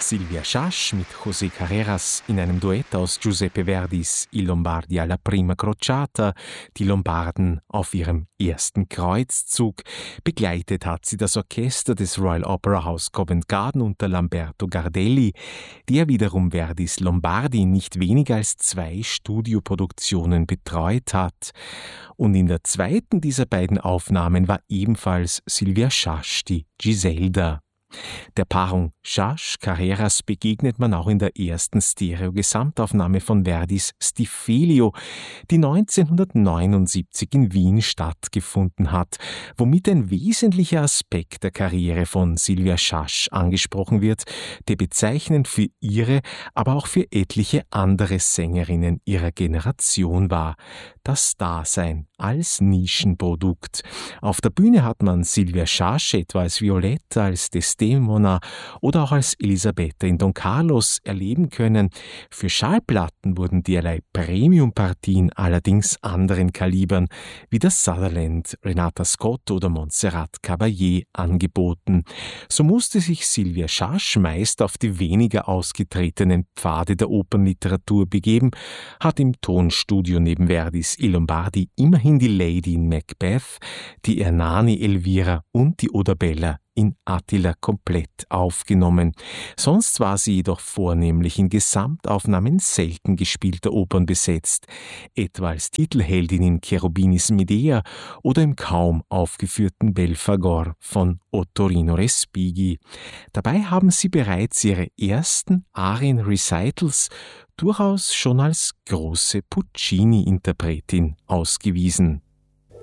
Silvia Schasch mit José Carreras in einem Duett aus Giuseppe Verdis I Lombardi alla prima crociata, die Lombarden auf ihrem ersten Kreuzzug. Begleitet hat sie das Orchester des Royal Opera House Covent Garden unter Lamberto Gardelli, der wiederum Verdis Lombardi nicht weniger als 2 Studioproduktionen betreut hat. Und in der zweiten dieser beiden Aufnahmen war ebenfalls Silvia Schasch die Giselda. Der Paarung Schasch-Carreras begegnet man auch in der ersten Stereo-Gesamtaufnahme von Verdis Stiffelio, die 1979 in Wien stattgefunden hat, womit ein wesentlicher Aspekt der Karriere von Silvia Schasch angesprochen wird, der bezeichnend für ihre, aber auch für etliche andere Sängerinnen ihrer Generation war: das Dasein als Nischenprodukt. Auf der Bühne hat man Silvia Schasch etwa als Violetta, als Desdemona oder auch als Elisabetta in Don Carlos erleben können. Für Schallplatten wurden derlei Premium-Partien allerdings anderen Kalibern wie das Sutherland, Renata Scott oder Montserrat Caballé angeboten. So musste sich Silvia Schasch meist auf die weniger ausgetretenen Pfade der Opernliteratur begeben, hat im Tonstudio neben Verdis I Lombardi immerhin die Lady in Macbeth, die Ernani Elvira und die Oda Bella in Attila komplett aufgenommen. Sonst war sie jedoch vornehmlich in Gesamtaufnahmen selten gespielter Opern besetzt, etwa als Titelheldin in Cherubinis Medea oder im kaum aufgeführten Belfagor von Ottorino Respighi. Dabei haben sie bereits ihre ersten Arien-Recitals durchaus schon als große Puccini-Interpretin ausgewiesen.